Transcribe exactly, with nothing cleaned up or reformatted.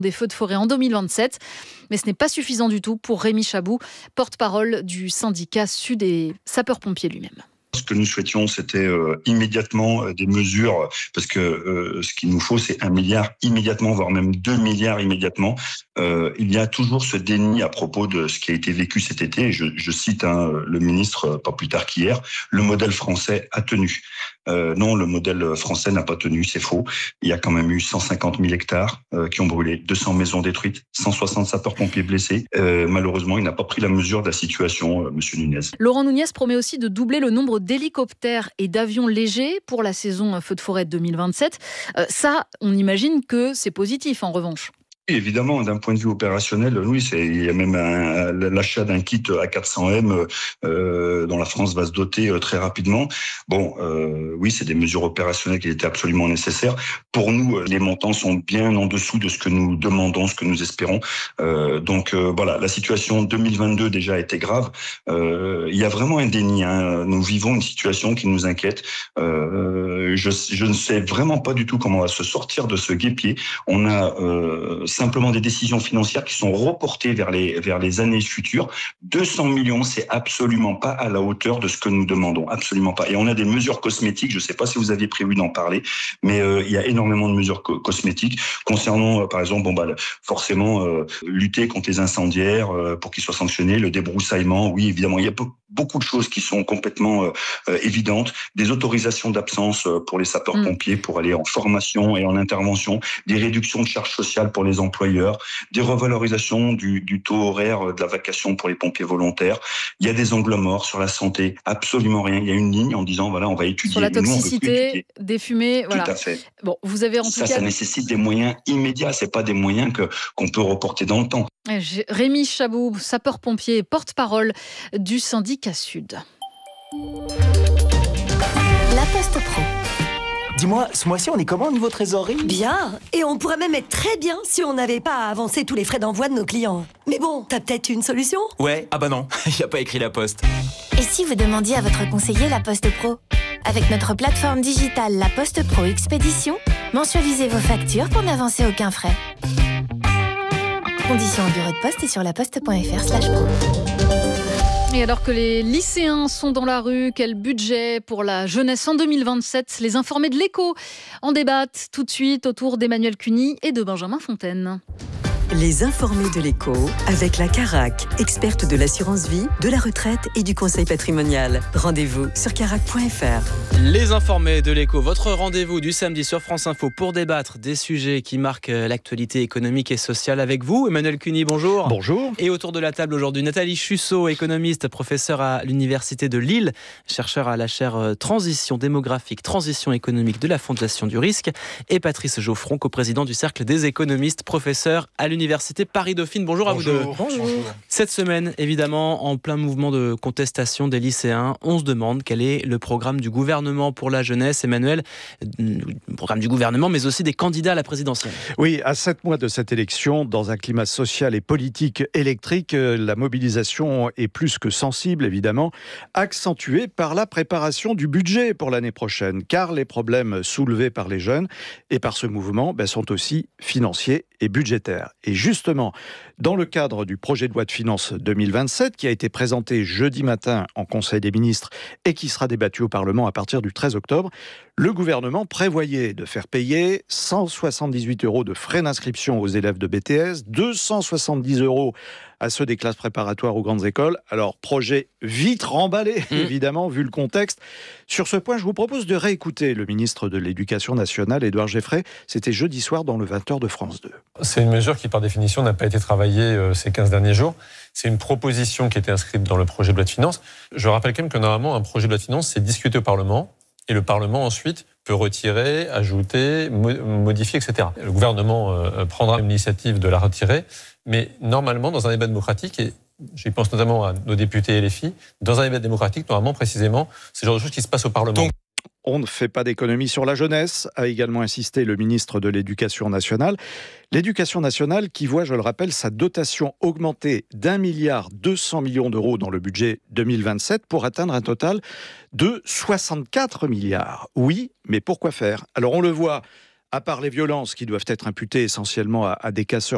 des feux de forêt en deux mille vingt-sept. Mais ce n'est pas suffisant du tout pour Rémi Chabou, porte-parole du syndicat Sud et sapeur-pompier lui-même. Ce que nous souhaitions, c'était euh, immédiatement euh, des mesures, parce que euh, ce qu'il nous faut, c'est un milliard immédiatement, voire même deux milliards immédiatement. Euh, il y a toujours ce déni à propos de ce qui a été vécu cet été. Et je, je cite hein, le ministre, euh, pas plus tard qu'hier, le modèle français a tenu. Euh, non, le modèle français n'a pas tenu, c'est faux. Il y a quand même eu cent cinquante mille hectares euh, qui ont brûlé, deux cents maisons détruites, cent soixante sapeurs-pompiers blessés. Euh, malheureusement, il n'a pas pris la mesure de la situation, euh, monsieur Nunez. Laurent Nunez promet aussi de doubler le nombre d'hélicoptères et d'avions légers pour la saison feu de forêt deux mille vingt-sept. Euh, ça, on imagine que c'est positif en revanche. Évidemment, d'un point de vue opérationnel, oui, c'est, il y a même un, l'achat d'un kit A quatre cents M euh, dont la France va se doter euh, très rapidement. Bon, euh, oui, c'est des mesures opérationnelles qui étaient absolument nécessaires. Pour nous, les montants sont bien en dessous de ce que nous demandons, ce que nous espérons. Euh, donc euh, voilà, la situation deux mille vingt-deux déjà était grave. Euh, il y a vraiment un déni. Hein. Nous vivons une situation qui nous inquiète. Euh, je, je ne sais vraiment pas du tout comment on va se sortir de ce guêpier. On a euh, simplement des décisions financières qui sont reportées vers les, vers les années futures. deux cents millions, c'est absolument pas à la hauteur de ce que nous demandons. Absolument pas. Et on a des mesures cosmétiques. Je ne sais pas si vous aviez prévu d'en parler, mais euh, il y a énormément de mesures co- cosmétiques concernant, euh, par exemple, bon, bah, forcément, euh, lutter contre les incendiaires euh, pour qu'ils soient sanctionnés, le débroussaillement. Oui, évidemment, il y a be- beaucoup de choses qui sont complètement euh, euh, évidentes. Des autorisations d'absence euh, pour les sapeurs-pompiers pour aller en formation et en intervention, des réductions de charges sociales pour les employeurs, des revalorisations du, du taux horaire de la vacation pour les pompiers volontaires. Il y a des angles morts sur la santé, absolument rien. Il y a une ligne en disant, voilà, on va étudier. Sur la Mais nous, on veut plus toxicité, étudier. des fumées, voilà. Tout à fait. Bon, vous avez en Ça, tout cas... ça nécessite des moyens immédiats. C'est pas des moyens que, qu'on peut reporter dans le temps. Rémi Chabou, sapeur-pompier et porte-parole du syndicat Sud. La Poste Pro. Dis-moi, ce mois-ci, on est comment au niveau trésorerie ? Bien. Et on pourrait même être très bien si on n'avait pas à avancer tous les frais d'envoi de nos clients. Mais bon, t'as peut-être une solution ? Ouais, ah bah non, il n'y a pas écrit La Poste. Et si vous demandiez à votre conseiller La Poste Pro ? Avec notre plateforme digitale La Poste Pro Expédition, mensualisez vos factures pour n'avancer aucun frais. Conditions au bureau de poste et sur laposte.fr slash pro. Et alors que les lycéens sont dans la rue, quel budget pour la jeunesse en deux mille vingt-sept ? Les informés de l'Écho en débattent tout de suite autour d'Emmanuel Cuny et de Benjamin Fontaine. Les informés de l'Écho avec la Carac, experte de l'assurance vie, de la retraite et du conseil patrimonial. Rendez-vous sur carac point f r. Les informés de l'Écho, votre rendez-vous du samedi sur France Info pour débattre des sujets qui marquent l'actualité économique et sociale avec vous. Emmanuel Cuny, bonjour. Bonjour. Et autour de la table aujourd'hui, Nathalie Chusseau, économiste, professeure à l'Université de Lille, chercheur à la chaire Transition démographique, transition économique de la Fondation du Risque, et Patrice Geoffron, coprésident du Cercle des économistes, professeur à l'Université Université Paris-Dauphine. Bonjour, Bonjour à vous deux. Bonjour. Cette semaine, évidemment, en plein mouvement de contestation des lycéens, on se demande quel est le programme du gouvernement pour la jeunesse. Emmanuel, le programme du gouvernement, mais aussi des candidats à la présidentielle. Oui, à sept mois de cette élection, dans un climat social et politique électrique, la mobilisation est plus que sensible, évidemment, accentuée par la préparation du budget pour l'année prochaine, car les problèmes soulevés par les jeunes et par ce mouvement ben, sont aussi financiers et budgétaires. Et justement, dans le cadre du projet de loi de finances deux mille vingt-sept, qui a été présenté jeudi matin en Conseil des ministres et qui sera débattu au Parlement à partir du treize octobre, le gouvernement prévoyait de faire payer cent soixante-dix-huit euros de frais d'inscription aux élèves de B T S, deux cent soixante-dix euros à ceux des classes préparatoires aux grandes écoles. Alors, projet vite remballé, mmh. évidemment, vu le contexte. Sur ce point, je vous propose de réécouter le ministre de l'Éducation nationale, Édouard Geffray. C'était jeudi soir dans le vingt heures de France deux. C'est une mesure qui, par définition, n'a pas été travaillée euh, ces quinze derniers jours. C'est une proposition qui était inscrite dans le projet de loi de finances. Je rappelle quand même que, normalement, un projet de loi de finances, c'est discuté au Parlement. Et le Parlement, ensuite, peut retirer, ajouter, modifier, et cetera. Le gouvernement euh, prendra l'initiative de la retirer. Mais normalement, dans un débat démocratique, et j'y pense notamment à nos députés L F I, dans un débat démocratique, normalement, précisément, c'est le genre de choses qui se passe au Parlement. Donc, on ne fait pas d'économie sur la jeunesse, a également insisté le ministre de l'Éducation nationale. L'éducation nationale qui voit, je le rappelle, sa dotation augmenter d'un milliard deux cents millions d'euros dans le budget deux mille vingt-sept pour atteindre un total de soixante-quatre milliards. Oui, mais pourquoi faire ? Alors on le voit, à part les violences qui doivent être imputées essentiellement à, à des casseurs